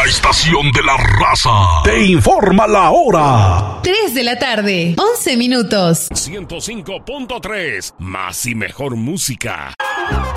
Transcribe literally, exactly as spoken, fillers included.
La estación de la raza te informa la hora. tres de la tarde, once minutos. ciento cinco punto tres, más y mejor música.